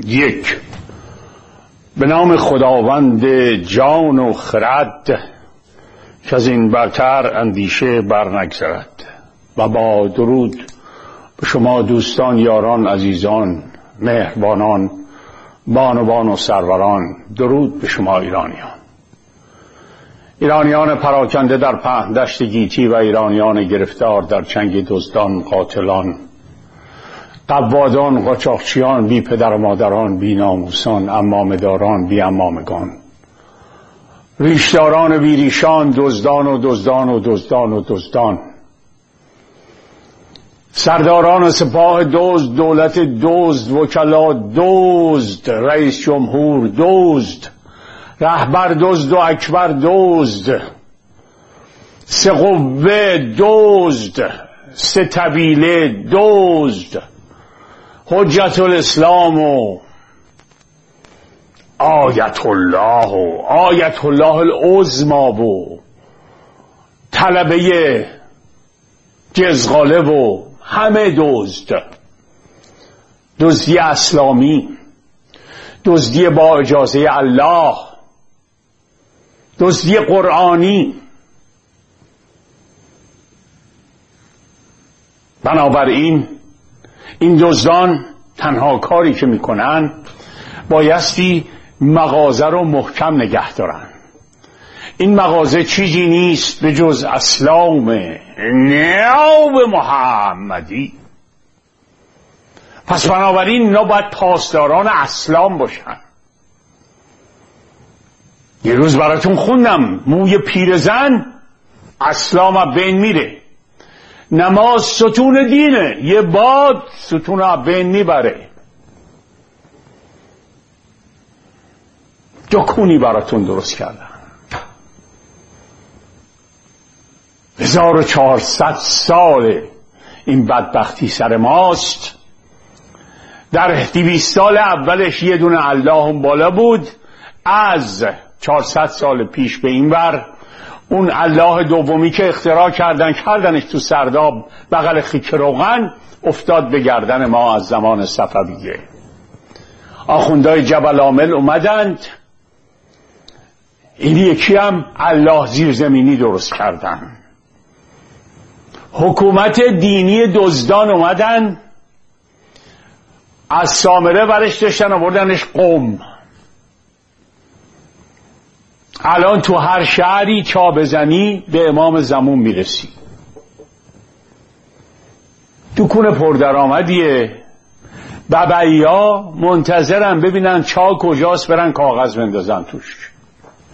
یک، به نام خداوند جان و خرد که از این برتر اندیشه بر نگذرد. و با درود به شما دوستان، یاران، عزیزان، مهربانان، بانوان و سروران. درود به شما ایرانیان پراکنده در پهن دشت گیتی و ایرانیان گرفتار در چنگ دزدان، قاتلان، قوادان، قاچاقچیان، بی پدر و مادران، بی ناموسان، عمامه‌داران، بی عمامگان، ریشداران بی ریشان، دزدان و دزدان و دزدان و دزدان، سرداران سپاه دزد، دولت دزد، وکلا دزد، رئیس جمهور دزد، رهبر دزد و اکبر دزد، سه قوه دزد، سه طویله دزد، حجت الاسلام و آیت الله العظمی و طلبه جزغاله و همه دزد. دزدی اسلامی، دزدی با اجازه الله، دزدی قرآنی. بنابراین این دزدان تنها کاری که میکنن بایستی مغازه رو محکم نگه دارن. این مغازه چیزی نیست به جز اسلام ناب محمدی. پس بنابراین اینا باید پاسداران اسلام باشن. یه روز براتون خوندم موی پیرزن اسلام بین میره. نماز ستون دینه، یه باد ستون بین میبره. دکونی براتون درست کردن. 1400 سال این بدبختی سر ماست. در 200 سال اولش یه دونه الله اون بالا بود. از 400 سال پیش به این ور اون الله دومی که اختراع کردنش تو سرداب بغل خیک روغن افتاد به گردن ما از زمان صفویه. آخوندهای جبل عامل اومدند، این یکی هم الله زیرزمینی درست کردن. حکومت دینی دزدان اومدن، از سامره ورش داشتن آوردنش قم. الان تو هر شهری چا بزنی به امام زمان میرسی. دکون پردرآمدیه. ببعیا منتظرن ببینن چا کجاست برن کاغذ بندازن توش.